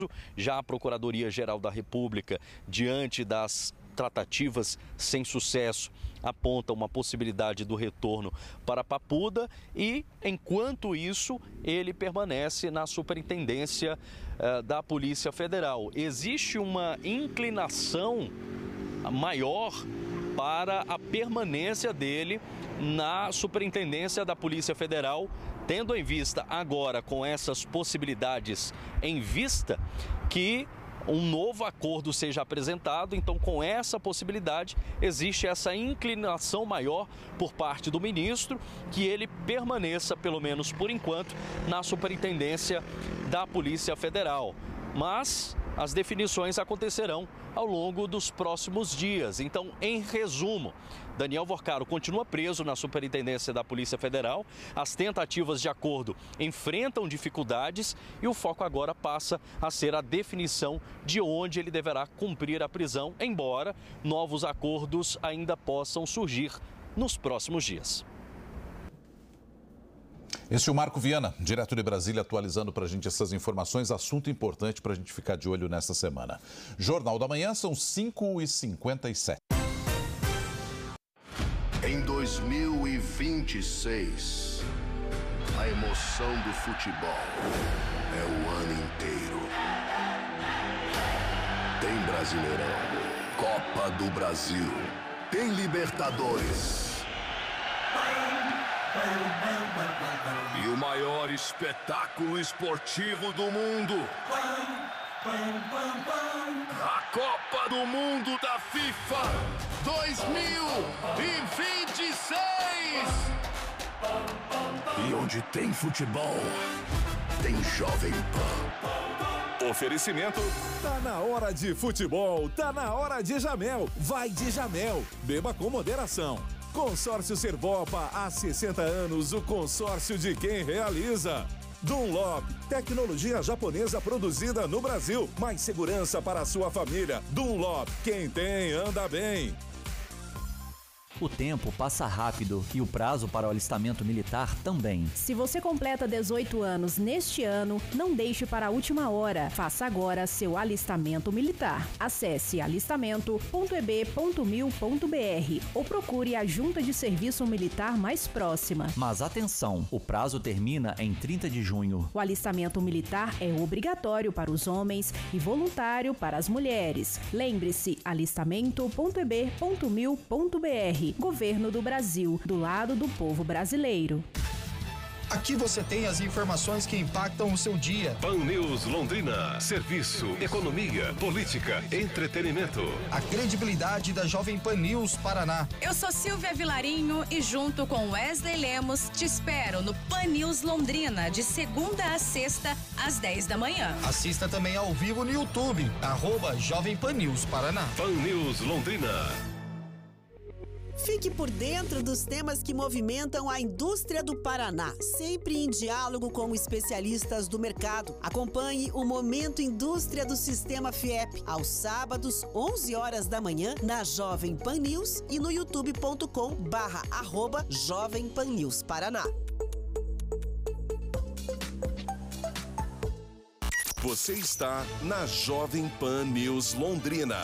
Já a Procuradoria-Geral da República, diante das tratativas sem sucesso, aponta uma possibilidade do retorno para Papuda e, enquanto isso, ele permanece na superintendência da Polícia Federal. Existe uma inclinação maior para a permanência dele na superintendência da Polícia Federal, tendo em vista agora, com essas possibilidades em vista, que um novo acordo seja apresentado. Então, com essa possibilidade, existe essa inclinação maior por parte do ministro que ele permaneça, pelo menos por enquanto, na superintendência da Polícia Federal. Mas as definições acontecerão ao longo dos próximos dias. Então, em resumo, Daniel Vorcaro continua preso na superintendência da Polícia Federal. As tentativas de acordo enfrentam dificuldades e o foco agora passa a ser a definição de onde ele deverá cumprir a prisão, embora novos acordos ainda possam surgir nos próximos dias. Este é o Marco Viana, direto de Brasília, atualizando para a gente essas informações. Assunto importante para a gente ficar de olho nessa semana. Jornal da Manhã, são 5h57. Em 2026, a emoção do futebol é o ano inteiro. Tem Brasileirão, Copa do Brasil, tem Libertadores. E o maior espetáculo esportivo do mundo, a Copa do Mundo da FIFA 2026. E onde tem futebol, tem Jovem Pan. Oferecimento. Tá na hora de futebol, tá na hora de Jamel. Vai de Jamel, beba com moderação. Consórcio Servopa, há 60 anos, o consórcio de quem realiza. Dunlop, tecnologia japonesa produzida no Brasil, mais segurança para a sua família. Dunlop, quem tem, anda bem. O tempo passa rápido e o prazo para o alistamento militar também. Se você completa 18 anos neste ano, não deixe para a última hora. Faça agora seu alistamento militar. Acesse alistamento.eb.mil.br ou procure a Junta de Serviço Militar mais próxima. Mas atenção, o prazo termina em 30 de junho. O alistamento militar é obrigatório para os homens e voluntário para as mulheres. Lembre-se, alistamento.eb.mil.br. Governo do Brasil, do lado do povo brasileiro. Aqui você tem as informações que impactam o seu dia. Pan News Londrina. Serviço, economia, política, entretenimento. A credibilidade da Jovem Pan News Paraná. Eu sou Silvia Vilarinho e junto com Wesley Lemos te espero no Pan News Londrina de segunda a sexta às 10 da manhã. Assista também ao vivo no YouTube, @Jovem Pan News Paraná. Pan News Londrina. Fique por dentro dos temas que movimentam a indústria do Paraná, sempre em diálogo com especialistas do mercado. Acompanhe o Momento Indústria do Sistema FIEP, aos sábados, 11 horas da manhã, na Jovem Pan News e no youtube.com/Jovem Pan News Paraná. Você está na Jovem Pan News Londrina,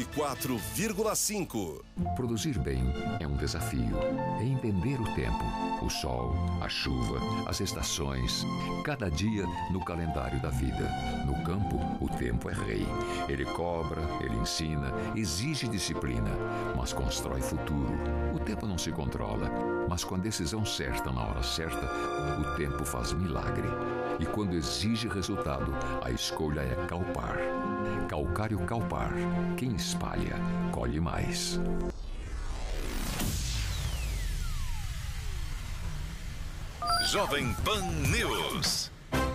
104,5. Produzir bem é um desafio. É entender o tempo, o sol, a chuva, as estações, cada dia no calendário da vida. No campo, o tempo é rei. Ele cobra, ele ensina, exige disciplina, mas constrói futuro. O tempo não se controla, mas com a decisão certa na hora certa, o tempo faz milagre. E quando exige resultado, a escolha é Calpar. Calcário Calpar. Quem espalha, colhe mais. Jovem Pan News.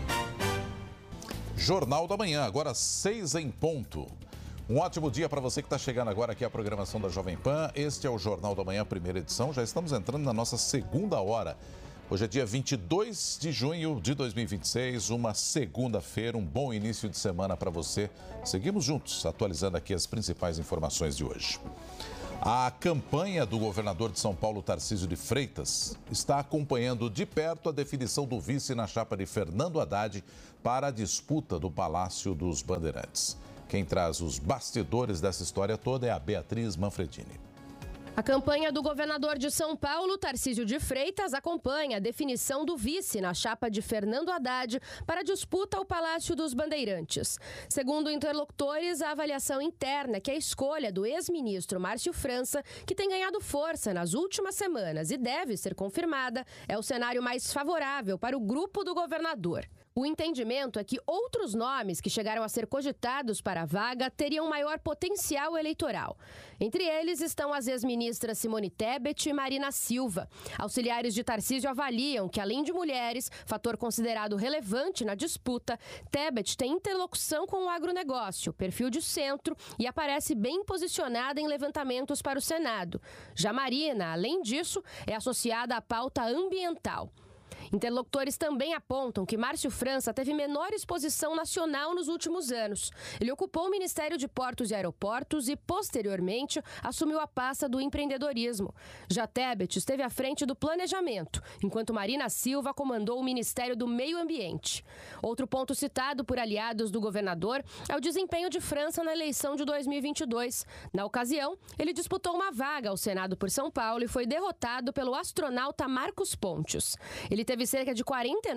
Jornal da Manhã, agora 6 em ponto. Um ótimo dia para você que está chegando agora aqui à programação da Jovem Pan. Este é o Jornal da Manhã, primeira edição. Já estamos entrando na nossa segunda hora. Hoje é dia 22 de junho de 2026, uma segunda-feira, um bom início de semana para você. Seguimos juntos, atualizando aqui as principais informações de hoje. A campanha do governador de São Paulo, Tarcísio de Freitas, está acompanhando de perto a definição do vice na chapa de Fernando Haddad para a disputa do Palácio dos Bandeirantes. Quem traz os bastidores dessa história toda é a Beatriz Manfredini. A campanha do governador de São Paulo, Tarcísio de Freitas, acompanha a definição do vice na chapa de Fernando Haddad para a disputa ao Palácio dos Bandeirantes. Segundo interlocutores, a avaliação interna é que a escolha do ex-ministro Márcio França, que tem ganhado força nas últimas semanas e deve ser confirmada, é o cenário mais favorável para o grupo do governador. O entendimento é que outros nomes que chegaram a ser cogitados para a vaga teriam maior potencial eleitoral. Entre eles estão as ex-ministras Simone Tebet e Marina Silva. Auxiliares de Tarcísio avaliam que, além de mulheres, fator considerado relevante na disputa, Tebet tem interlocução com o agronegócio, perfil de centro e aparece bem posicionada em levantamentos para o Senado. Já Marina, além disso, é associada à pauta ambiental. Interlocutores também apontam que Márcio França teve menor exposição nacional nos últimos anos. Ele ocupou o Ministério de Portos e Aeroportos e, posteriormente, assumiu a pasta do empreendedorismo. Já Tebet esteve à frente do planejamento, enquanto Marina Silva comandou o Ministério do Meio Ambiente. Outro ponto citado por aliados do governador é o desempenho de França na eleição de 2022. Na ocasião, ele disputou uma vaga ao Senado por São Paulo e foi derrotado pelo astronauta Marcos Pontes. Ele teve cerca de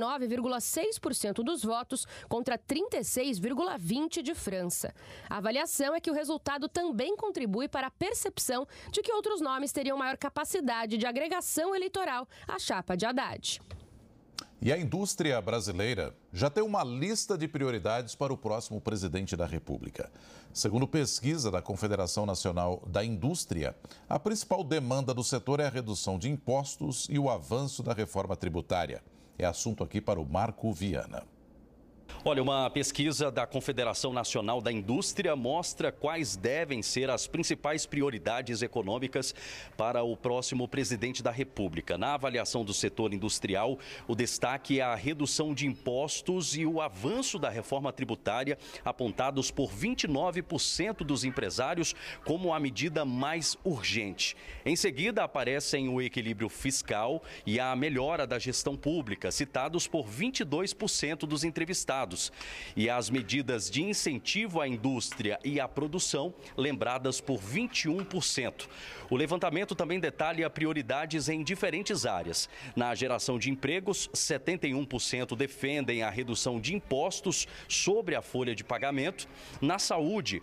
49,6% dos votos contra 36,20% de França. A avaliação é que o resultado também contribui para a percepção de que outros nomes teriam maior capacidade de agregação eleitoral à chapa de Haddad. E a indústria brasileira já tem uma lista de prioridades para o próximo presidente da República. Segundo pesquisa da Confederação Nacional da Indústria, a principal demanda do setor é a redução de impostos e o avanço da reforma tributária. É assunto aqui para o Marco Viana. Olha, uma pesquisa da Confederação Nacional da Indústria mostra quais devem ser as principais prioridades econômicas para o próximo presidente da República. Na avaliação do setor industrial, o destaque é a redução de impostos e o avanço da reforma tributária, apontados por 29% dos empresários como a medida mais urgente. Em seguida, aparecem o equilíbrio fiscal e a melhora da gestão pública, citados por 22% dos entrevistados. E as medidas de incentivo à indústria e à produção, lembradas por 21%. O levantamento também detalha prioridades em diferentes áreas. Na geração de empregos, 71% defendem a redução de impostos sobre a folha de pagamento. Na saúde,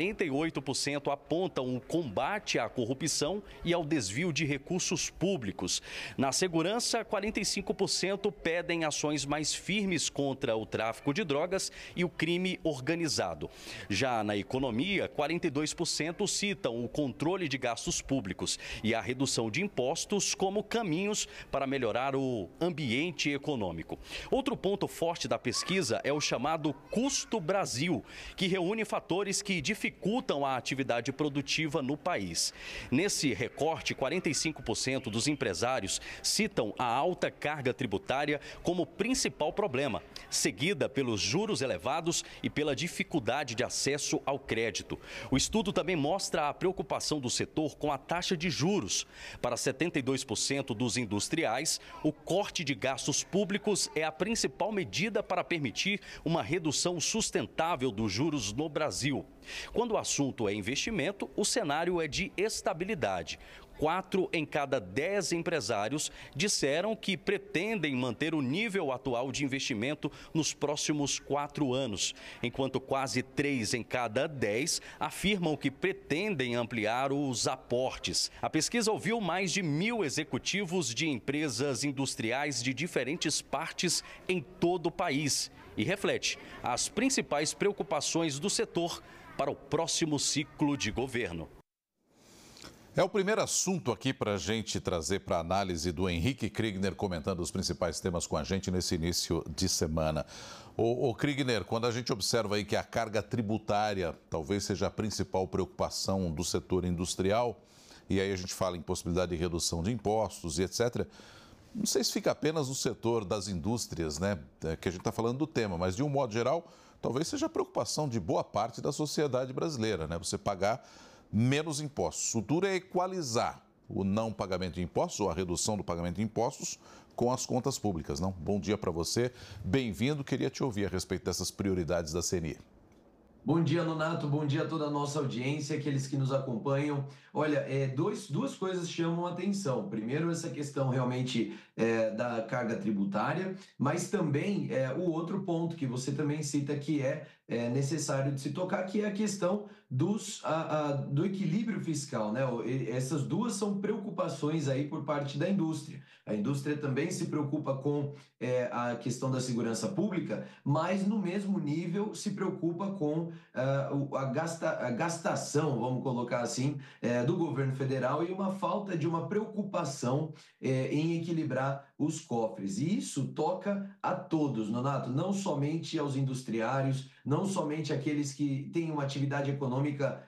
48% apontam o combate à corrupção e ao desvio de recursos públicos. Na segurança, 45% pedem ações mais firmes contra o tráfico de drogas e o crime organizado. Já na economia, 42% citam o controle de gastos públicos e a redução de impostos como caminhos para melhorar o ambiente econômico. Outro ponto forte da pesquisa é o chamado Custo Brasil, que reúne fatores que dificultam a atividade produtiva no país. Nesse recorte, 45% dos empresários citam a alta carga tributária como principal problema, seguida pelos juros elevados e pela dificuldade de acesso ao crédito. O estudo também mostra a preocupação do setor com a taxa de juros. Para 72% dos industriais, o corte de gastos públicos é a principal medida para permitir uma redução sustentável dos juros no Brasil. Quando o assunto é investimento, o cenário é de estabilidade. 4 em cada 10 empresários disseram que pretendem manter o nível atual de investimento nos próximos 4 anos, enquanto quase 3 em cada 10 afirmam que pretendem ampliar os aportes. A pesquisa ouviu mais de 1.000 executivos de empresas industriais de diferentes partes em todo o país e reflete as principais preocupações do setor para o próximo ciclo de governo. É o primeiro assunto aqui para a gente trazer para a análise do Henrique Kriegner, comentando os principais temas com a gente nesse início de semana. Ô Kriegner, quando a gente observa aí que a carga tributária talvez seja a principal preocupação do setor industrial, e aí a gente fala em possibilidade de redução de impostos e etc., não sei se fica apenas no setor das indústrias, né, que a gente está falando do tema, mas de um modo geral, talvez seja a preocupação de boa parte da sociedade brasileira, né, você pagar menos impostos. O duro é equalizar o não pagamento de impostos ou a redução do pagamento de impostos com as contas públicas, não? Bom dia para você, bem-vindo. Queria te ouvir a respeito dessas prioridades da CNI. Bom dia, Nonato. Bom dia a toda a nossa audiência, aqueles que nos acompanham. Olha, duas coisas chamam a atenção. Primeiro, essa questão realmente da carga tributária, mas também o outro ponto que você também cita que é necessário de se tocar, que é a questão do equilíbrio fiscal, né? Essas duas são preocupações aí por parte da indústria. A indústria também se preocupa com a questão da segurança pública, mas no mesmo nível se preocupa com a gastação, vamos colocar assim, do governo federal e uma falta de uma preocupação em equilibrar os cofres. E isso toca a todos, Nonato, não somente aos industriários, não somente aqueles que têm uma atividade econômica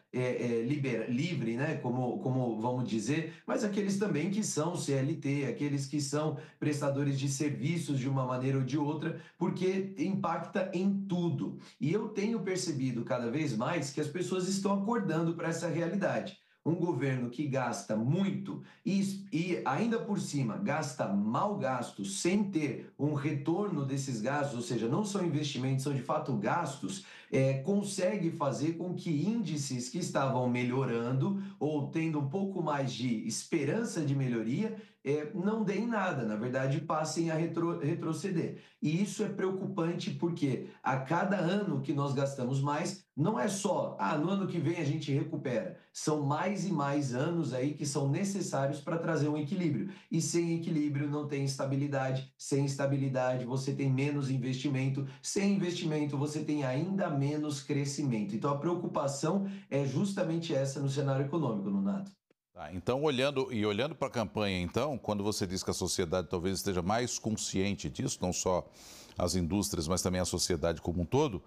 livre, né, como vamos dizer, mas aqueles também que são CLT, aqueles que são prestadores de serviços de uma maneira ou de outra, porque impacta em tudo. E eu tenho percebido cada vez mais que as pessoas estão acordando para essa realidade. Um governo que gasta muito e ainda por cima gasta mal gasto sem ter um retorno desses gastos, ou seja, não são investimentos, são de fato gastos, consegue fazer com que índices que estavam melhorando ou tendo um pouco mais de esperança de melhoria não deem nada, na verdade passem a retroceder. E isso é preocupante porque a cada ano que nós gastamos mais, não é só, no ano que vem a gente recupera. São mais e mais anos aí que são necessários para trazer um equilíbrio. E sem equilíbrio não tem estabilidade. Sem estabilidade você tem menos investimento. Sem investimento você tem ainda menos crescimento. Então a preocupação é justamente essa no cenário econômico, Nonato. Então, olhando para a campanha, então, quando você diz que a sociedade talvez esteja mais consciente disso, não só as indústrias, mas também a sociedade como um todo,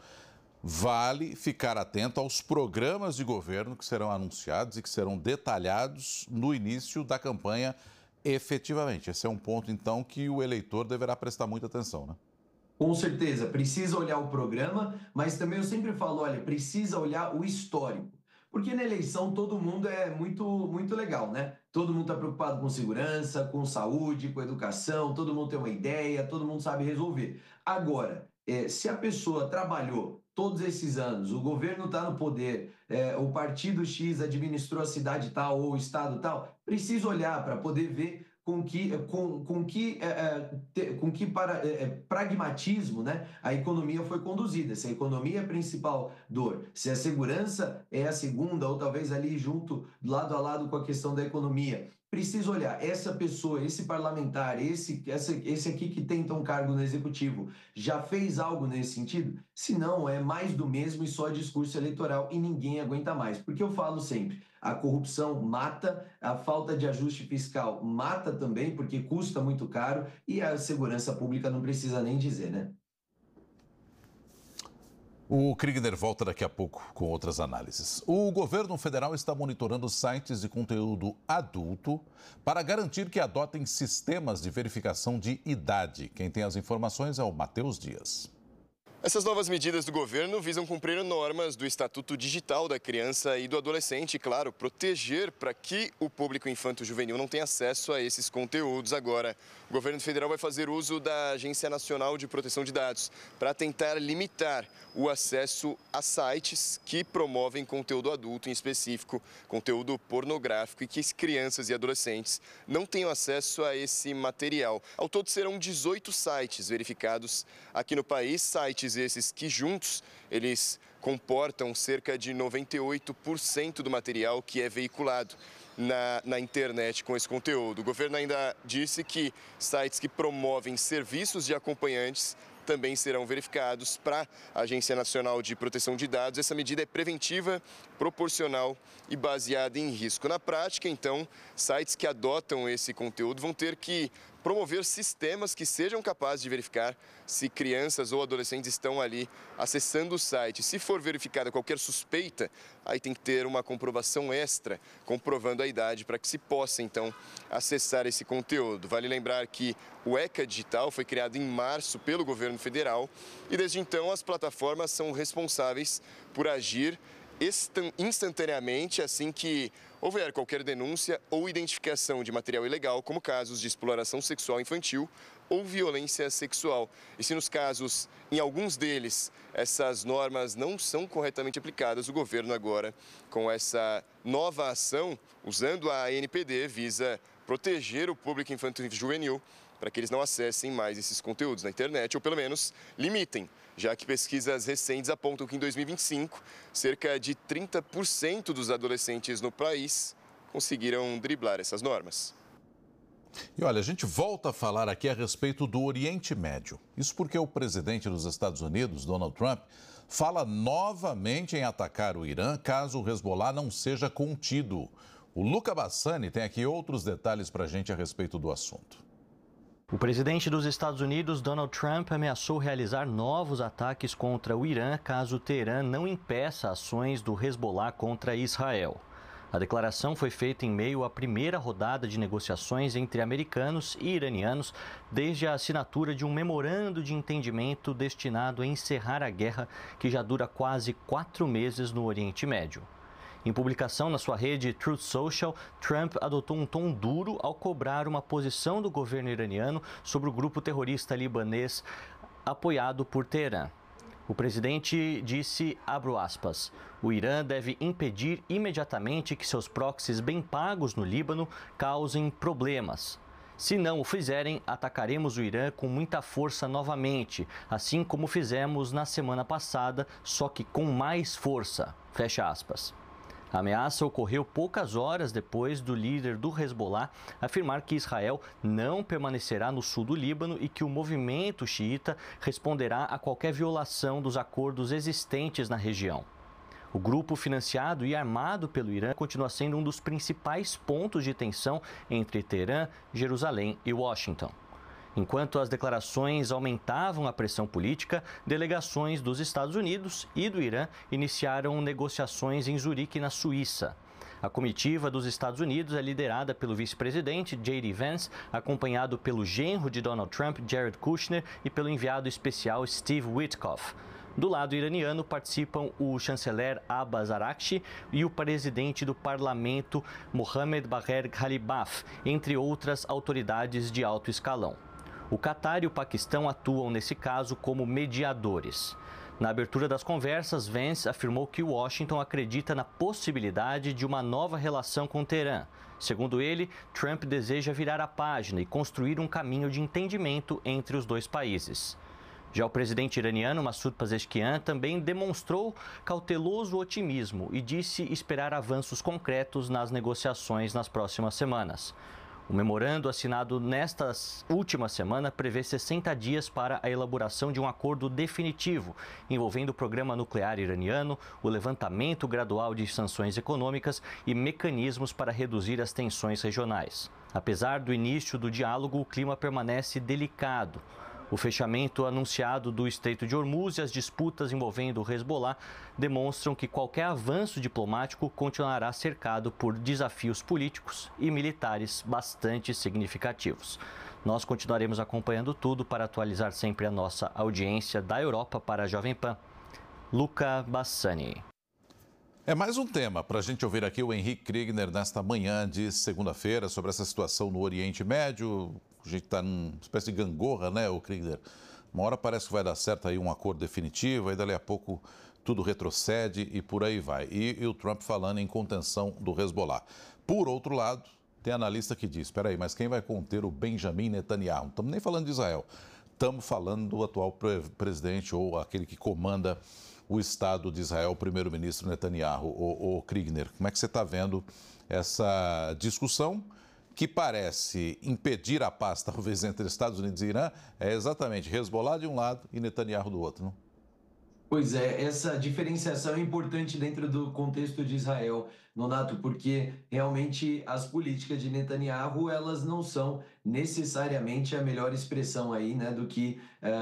vale ficar atento aos programas de governo que serão anunciados e que serão detalhados no início da campanha efetivamente. Esse é um ponto, então, que o eleitor deverá prestar muita atenção, né? Com certeza, precisa olhar o programa, mas também eu sempre falo, olha, precisa olhar o histórico. Porque na eleição todo mundo é muito legal, né? Todo mundo está preocupado com segurança, com saúde, com educação, todo mundo tem uma ideia, todo mundo sabe resolver. Agora, se a pessoa trabalhou todos esses anos, o governo está no poder, o partido X administrou a cidade tal ou o estado tal, precisa olhar para poder ver com que pragmatismo, né, a economia foi conduzida. Se a economia é a principal dor, se a segurança é a segunda, ou talvez ali junto, lado a lado com a questão da economia, precisa olhar, essa pessoa, esse parlamentar, esse aqui que tenta um cargo no executivo, já fez algo nesse sentido? Se não, é mais do mesmo e só discurso eleitoral e ninguém aguenta mais. Porque eu falo sempre, a corrupção mata, a falta de ajuste fiscal mata também, porque custa muito caro, e a segurança pública não precisa nem dizer, né? O Kriegner volta daqui a pouco com outras análises. O governo federal está monitorando sites de conteúdo adulto para garantir que adotem sistemas de verificação de idade. Quem tem as informações é o Matheus Dias. Essas novas medidas do governo visam cumprir normas do Estatuto Digital da Criança e do Adolescente e, claro, proteger para que o público infanto-juvenil não tenha acesso a esses conteúdos agora. O governo federal vai fazer uso da Agência Nacional de Proteção de Dados para tentar limitar o acesso a sites que promovem conteúdo adulto, em específico, conteúdo pornográfico, e que as crianças e adolescentes não tenham acesso a esse material. Ao todo serão 18 sites verificados aqui no país, sites esses que juntos eles comportam cerca de 98% do material que é veiculado na internet com esse conteúdo. O governo ainda disse que sites que promovem serviços de acompanhantes também serão verificados para a Agência Nacional de Proteção de Dados. Essa medida é preventiva, proporcional e baseada em risco. Na prática, então, sites que adotam esse conteúdo vão ter que promover sistemas que sejam capazes de verificar se crianças ou adolescentes estão ali acessando o site. Se for verificada qualquer suspeita, aí tem que ter uma comprovação extra, comprovando a idade para que se possa, então, acessar esse conteúdo. Vale lembrar que o ECA Digital foi criado em março pelo governo federal e, desde então, as plataformas são responsáveis por agir instantaneamente assim que houver qualquer denúncia ou identificação de material ilegal, como casos de exploração sexual infantil ou violência sexual. E se nos casos, em alguns deles, essas normas não são corretamente aplicadas, o governo agora, com essa nova ação, usando a ANPD, visa proteger o público infantil e juvenil para que eles não acessem mais esses conteúdos na internet, ou pelo menos limitem, já que pesquisas recentes apontam que em 2025, cerca de 30% dos adolescentes no país conseguiram driblar essas normas. E olha, a gente volta a falar aqui a respeito do Oriente Médio. Isso porque o presidente dos Estados Unidos, Donald Trump, fala novamente em atacar o Irã caso o Hezbollah não seja contido. O Luca Bassani tem aqui outros detalhes para a gente a respeito do assunto. O presidente dos Estados Unidos, Donald Trump, ameaçou realizar novos ataques contra o Irã caso Teherã não impeça ações do Hezbollah contra Israel. A declaração foi feita em meio à primeira rodada de negociações entre americanos e iranianos desde a assinatura de um memorando de entendimento destinado a encerrar a guerra que já dura quase 4 meses no Oriente Médio. Em publicação na sua rede Truth Social, Trump adotou um tom duro ao cobrar uma posição do governo iraniano sobre o grupo terrorista libanês apoiado por Teherã. O presidente disse, abro aspas, o Irã deve impedir imediatamente que seus proxies bem pagos no Líbano causem problemas. Se não o fizerem, atacaremos o Irã com muita força novamente, assim como fizemos na semana passada, só que com mais força. Fecha aspas. A ameaça ocorreu poucas horas depois do líder do Hezbollah afirmar que Israel não permanecerá no sul do Líbano e que o movimento xiita responderá a qualquer violação dos acordos existentes na região. O grupo financiado e armado pelo Irã continua sendo um dos principais pontos de tensão entre Teherã, Jerusalém e Washington. Enquanto as declarações aumentavam a pressão política, delegações dos Estados Unidos e do Irã iniciaram negociações em Zurique, na Suíça. A comitiva dos Estados Unidos é liderada pelo vice-presidente J.D. Vance, acompanhado pelo genro de Donald Trump, Jared Kushner, e pelo enviado especial Steve Witkoff. Do lado iraniano participam o chanceler Abbas Araghchi e o presidente do parlamento Mohammad Bagher Ghalibaf, entre outras autoridades de alto escalão. O Catar e o Paquistão atuam nesse caso como mediadores. Na abertura das conversas, Vance afirmou que Washington acredita na possibilidade de uma nova relação com Teherã. Segundo ele, Trump deseja virar a página e construir um caminho de entendimento entre os dois países. Já o presidente iraniano Masoud Pezeshkian também demonstrou cauteloso otimismo e disse esperar avanços concretos nas negociações nas próximas semanas. O memorando assinado nesta última semana prevê 60 dias para a elaboração de um acordo definitivo envolvendo o programa nuclear iraniano, o levantamento gradual de sanções econômicas e mecanismos para reduzir as tensões regionais. Apesar do início do diálogo, o clima permanece delicado. O fechamento anunciado do Estreito de Hormuz e as disputas envolvendo o Hezbollah demonstram que qualquer avanço diplomático continuará cercado por desafios políticos e militares bastante significativos. Nós continuaremos acompanhando tudo para atualizar sempre a nossa audiência da Europa para a Jovem Pan. Luca Bassani. É mais um tema para a gente ouvir aqui o Henrique Kriegner nesta manhã de segunda-feira sobre essa situação no Oriente Médio. A gente está numa espécie de gangorra, né, o Kriegner? Uma hora parece que vai dar certo aí um acordo definitivo, aí dali a pouco tudo retrocede e por aí vai. E o Trump falando em contenção do Hezbollah. Por outro lado, tem analista que diz, espera aí, mas quem vai conter o Benjamin Netanyahu? Não estamos nem falando de Israel, estamos falando do atual presidente ou aquele que comanda o Estado de Israel, o primeiro-ministro Netanyahu. O Kriegner, como é que você está vendo essa discussão que parece impedir a paz, talvez, entre Estados Unidos e Irã? É exatamente Hezbollah de um lado e Netanyahu do outro, não? Pois é, essa diferenciação é importante dentro do contexto de Israel, Nonato, porque realmente as políticas de Netanyahu, elas não são necessariamente a melhor expressão aí, né, do que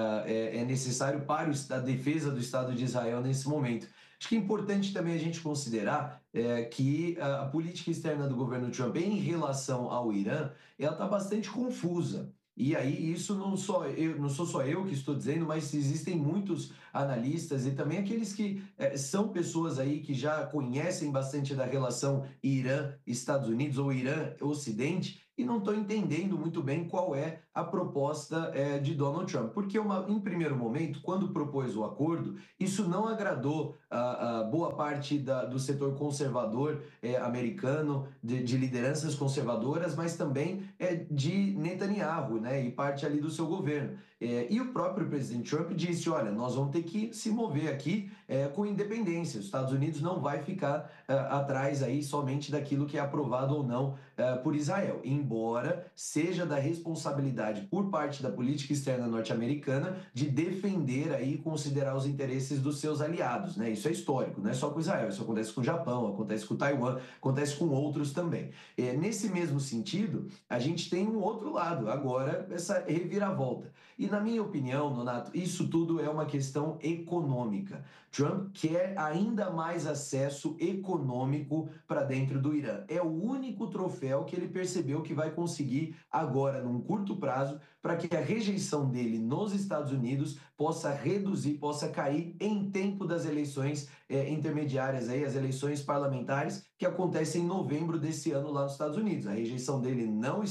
é necessário para a defesa do Estado de Israel nesse momento. Acho que é importante também a gente considerar que a política externa do governo Trump em relação ao Irã, ela está bastante confusa. E aí isso não sou só eu que estou dizendo, mas existem muitos analistas e também aqueles que são pessoas aí que já conhecem bastante da relação Irã-Estados Unidos ou Irã-Ocidente e não estão entendendo muito bem qual é a proposta de Donald Trump. Porque, em primeiro momento, quando propôs o acordo, isso não agradou a boa parte do setor conservador americano, de lideranças conservadoras, mas também de Netanyahu, né, e parte ali do seu governo. E o próprio presidente Trump disse, olha, nós vamos ter que se mover aqui com independência. Os Estados Unidos não vai ficar atrás aí somente daquilo que é aprovado ou não por Israel, embora seja da responsabilidade por parte da política externa norte-americana de defender aí e considerar os interesses dos seus aliados, né? Isso é histórico, não é só com Israel, isso acontece com o Japão, acontece com Taiwan, acontece com outros também. Nesse mesmo sentido, a gente tem um outro lado, agora essa reviravolta. E na minha opinião, Nonato, isso tudo é uma questão econômica. Trump quer ainda mais acesso econômico para dentro do Irã. É o único troféu que ele percebeu que vai conseguir agora, num curto prazo, para que a rejeição dele nos Estados Unidos possa reduzir, possa cair em tempo das eleições intermediárias, aí, as eleições parlamentares, que acontecem em novembro desse ano lá nos Estados Unidos. A rejeição dele não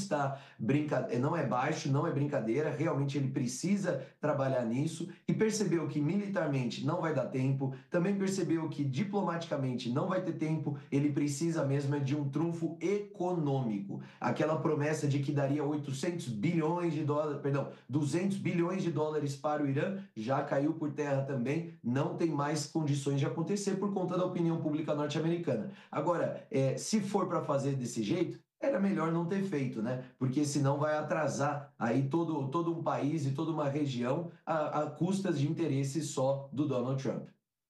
é baixo, não é brincadeira, realmente ele precisa trabalhar nisso e percebeu que militarmente não vai dar tempo, também percebeu que diplomaticamente não vai ter tempo, ele precisa mesmo de um trunfo econômico. Aquela promessa de que daria 200 bilhões de dólares para o Irã já caiu por terra também, não tem mais condições de acontecer por conta da opinião pública norte-americana. Agora, se for para fazer desse jeito, era melhor não ter feito, né? Porque senão vai atrasar aí todo um país e toda uma região a custas de interesses só do Donald Trump.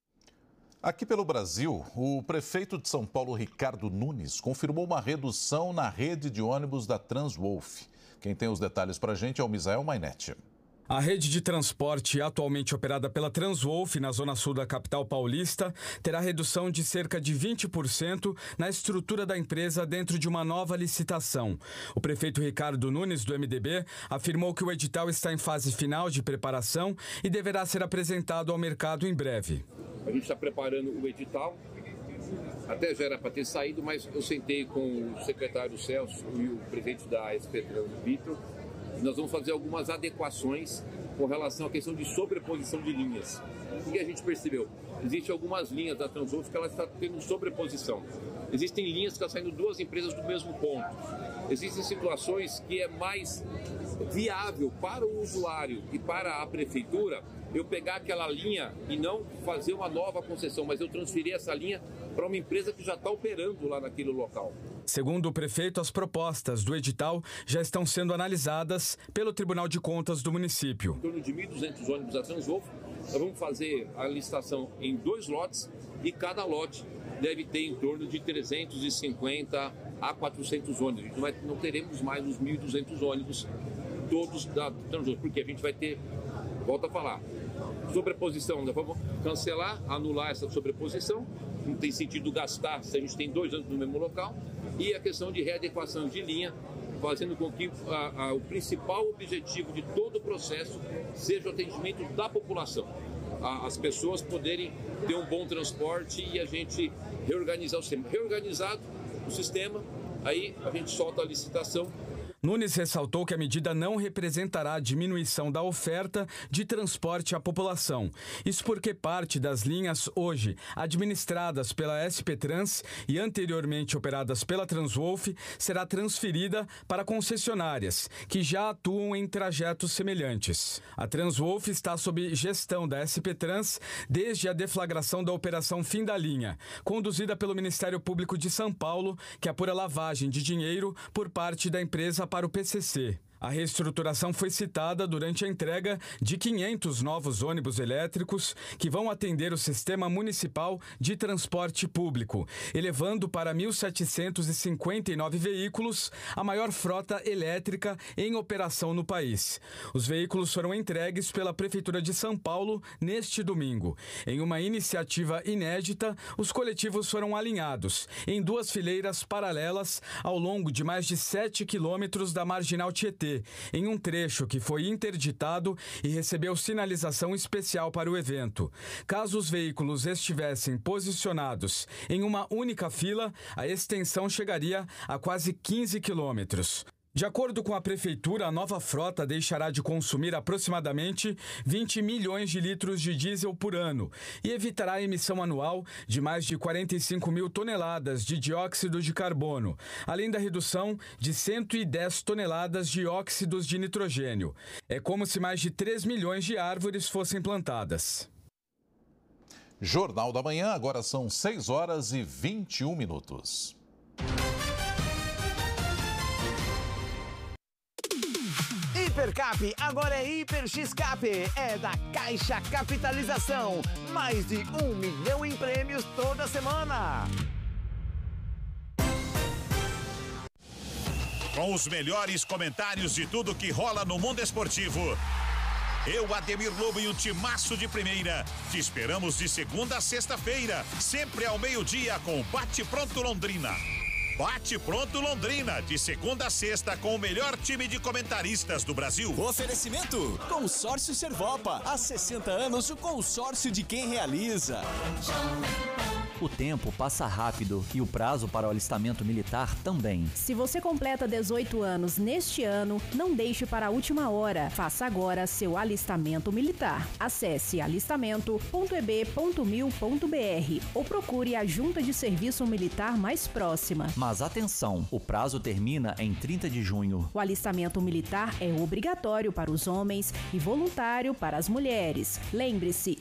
Aqui pelo Brasil, o prefeito de São Paulo, Ricardo Nunes, confirmou uma redução na rede de ônibus da Transwolf. Quem tem os detalhes para a gente é o Misael Mainetti. A rede de transporte atualmente operada pela Transwolf na zona sul da capital paulista terá redução de cerca de 20% na estrutura da empresa dentro de uma nova licitação. O prefeito Ricardo Nunes, do MDB, afirmou que o edital está em fase final de preparação e deverá ser apresentado ao mercado em breve. A gente está preparando o edital, até já era para ter saído, mas eu sentei com o secretário Celso e o presidente da SP Trans, Vitor. Nós vamos fazer algumas adequações com relação à questão de sobreposição de linhas. O que a gente percebeu? Existem algumas linhas da Transwolf que ela está tendo sobreposição. Existem linhas que estão saindo duas empresas do mesmo ponto. Existem situações que é mais viável para o usuário e para a prefeitura eu pegar aquela linha e não fazer uma nova concessão, mas eu transferir essa linha para uma empresa que já está operando lá naquele local. Segundo o prefeito, as propostas do edital já estão sendo analisadas pelo Tribunal de Contas do município. Em torno de 1.200 ônibus da Transwolf, nós vamos fazer a licitação em 2 lotes e cada lote deve ter em torno de 350 a 400 ônibus. Não teremos mais os 1.200 ônibus todos da Transwolf, porque a gente vai ter, volto a falar, sobreposição, nós vamos cancelar, anular essa sobreposição, não tem sentido gastar se a gente tem 2 anos no mesmo local, e a questão de readequação de linha, fazendo com que o principal objetivo de todo o processo seja o atendimento da população. As pessoas poderem ter um bom transporte e a gente reorganizar o sistema. Reorganizado o sistema, aí a gente solta a licitação. Nunes ressaltou que a medida não representará a diminuição da oferta de transporte à população. Isso porque parte das linhas hoje administradas pela SP Trans e anteriormente operadas pela Transwolf será transferida para concessionárias que já atuam em trajetos semelhantes. A Transwolf está sob gestão da SP Trans desde a deflagração da Operação Fim da Linha, conduzida pelo Ministério Público de São Paulo, que apura lavagem de dinheiro por parte da empresa para o PCC. A reestruturação foi citada durante a entrega de 500 novos ônibus elétricos que vão atender o Sistema Municipal de Transporte Público, elevando para 1.759 veículos a maior frota elétrica em operação no país. Os veículos foram entregues pela Prefeitura de São Paulo neste domingo. Em uma iniciativa inédita, os coletivos foram alinhados em 2 fileiras paralelas ao longo de mais de 7 quilômetros da Marginal Tietê, TV em um trecho que foi interditado e recebeu sinalização especial para o evento. Caso os veículos estivessem posicionados em uma única fila, a extensão chegaria a quase 15 quilômetros. De acordo com a Prefeitura, a nova frota deixará de consumir aproximadamente 20 milhões de litros de diesel por ano e evitará a emissão anual de mais de 45 mil toneladas de dióxido de carbono, além da redução de 110 toneladas de óxidos de nitrogênio. É como se mais de 3 milhões de árvores fossem plantadas. Jornal da Manhã, agora são 6h21. Hipercap agora é Hiper X-Cap, é da Caixa Capitalização. Mais de 1 milhão em prêmios toda semana. Com os melhores comentários de tudo que rola no mundo esportivo. Eu, Ademir Lobo e o timaço de primeira. Te esperamos de segunda a sexta-feira, sempre ao meio-dia com Bate Pronto Londrina. Bate Pronto Londrina, de segunda a sexta, com o melhor time de comentaristas do Brasil. Oferecimento: Consórcio Servopa. Há 60 anos, o consórcio de quem realiza. O tempo passa rápido e o prazo para o alistamento militar também. Se você completa 18 anos neste ano, não deixe para a última hora. Faça agora seu alistamento militar. Acesse alistamento.eb.mil.br ou procure a junta de serviço militar mais próxima. Mas atenção, o prazo termina em 30 de junho. O alistamento militar é obrigatório para os homens e voluntário para as mulheres. Lembre-se,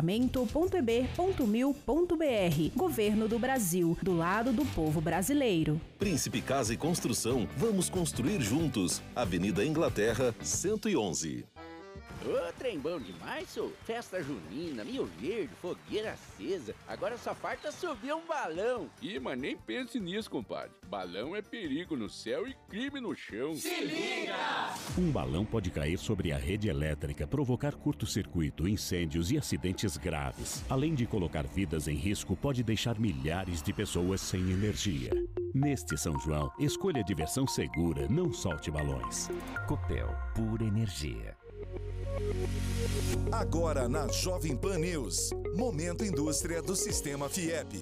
alistamento.eb.mil.br. Governo do Brasil, do lado do povo brasileiro. Príncipe Casa e Construção, vamos construir juntos. Avenida Inglaterra, 111. Ô, trem bom demais, sou. Festa junina, Milho Verde, fogueira acesa. Agora só falta subir um balão. Ih, mas nem pense nisso, compadre. Balão é perigo no céu e crime no chão. Se liga! Um balão pode cair sobre a rede elétrica, provocar curto-circuito, incêndios e acidentes graves. Além de colocar vidas em risco, pode deixar milhares de pessoas sem energia. Neste São João, escolha diversão segura, não solte balões. Copel, pura energia. Agora na Jovem Pan News, Momento Indústria do Sistema FIEP.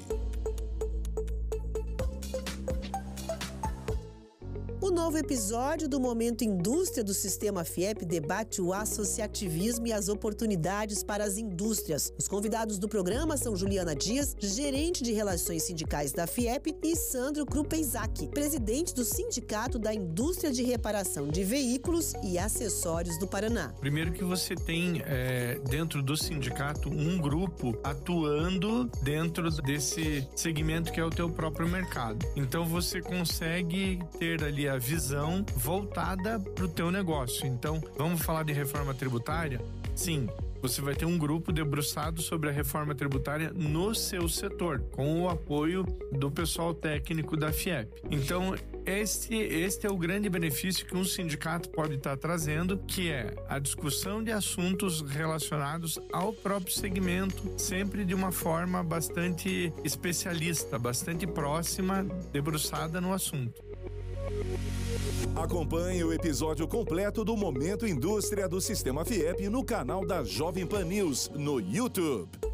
O novo episódio do Momento Indústria do Sistema FIEP debate o associativismo e as oportunidades para as indústrias. Os convidados do programa são Juliana Dias, gerente de Relações Sindicais da FIEP, e Sandro Krupenzak, presidente do Sindicato da Indústria de Reparação de Veículos e Acessórios do Paraná. Primeiro que você tem dentro do sindicato um grupo atuando dentro desse segmento que é o teu próprio mercado. Então você consegue ter ali a visão voltada para o teu negócio. Então, vamos falar de reforma tributária? Sim, você vai ter um grupo debruçado sobre a reforma tributária no seu setor, com o apoio do pessoal técnico da FIEP. Então, este é o grande benefício que um sindicato pode estar trazendo, que é a discussão de assuntos relacionados ao próprio segmento, sempre de uma forma bastante especialista, bastante próxima, debruçada no assunto. Acompanhe o episódio completo do Momento Indústria do Sistema FIEP no canal da Jovem Pan News no YouTube.